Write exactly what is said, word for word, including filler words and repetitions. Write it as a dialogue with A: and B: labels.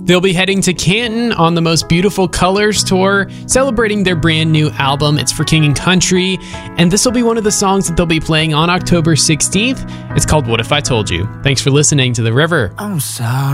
A: They'll be heading to Canton on the Most Beautiful Colors tour, celebrating their brand new album. It's for King and Country, and this will be one of the songs that they'll be playing on October sixteenth. It's called What If I Told You. Thanks for listening to The River.
B: I'm sorry.